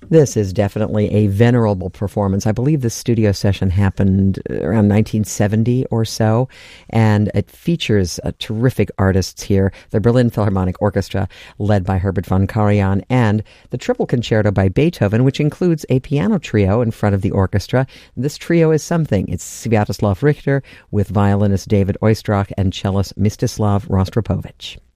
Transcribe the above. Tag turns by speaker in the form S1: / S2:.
S1: This is definitely a venerable performance. I believe this studio session happened around 1970 or so, and it features terrific artists here. The Berlin Philharmonic Orchestra, led by Herbert von Karajan, and the Triple Concerto by Beethoven, which includes a piano trio in front of the orchestra. This trio is something. It's Sviatoslav Richter with violinist David Oistrakh and cellist Mstislav Rostropovich.